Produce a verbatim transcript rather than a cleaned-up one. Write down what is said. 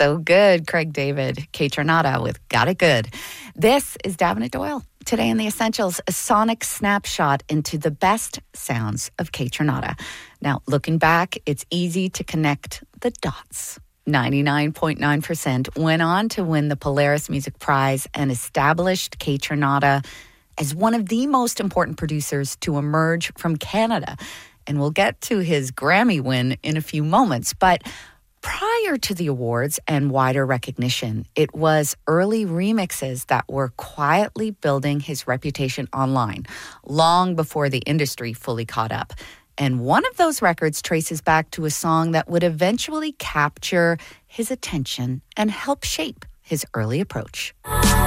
So good, Craig David. Kate Renata with Got It Good. This is Davina Doyle. Today in The Essentials, a sonic snapshot into the best sounds of Kate Renata. Now, looking back, it's easy to connect the dots. ninety-nine point nine percent went on to win the Polaris Music Prize and established Kate Renata as one of the most important producers to emerge from Canada. And we'll get to his Grammy win in a few moments. But prior to the awards and wider recognition, it was early remixes that were quietly building his reputation online, long before the industry fully caught up. And one of those records traces back to a song that would eventually capture his attention and help shape his early approach.